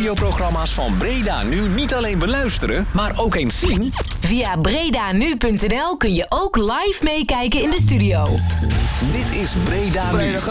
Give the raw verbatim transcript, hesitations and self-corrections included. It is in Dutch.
radioprogramma's van Breda Nu niet alleen beluisteren, maar ook eens zien? Via bredanu punt n l kun je ook live meekijken in de studio. Dit is Breda Nu.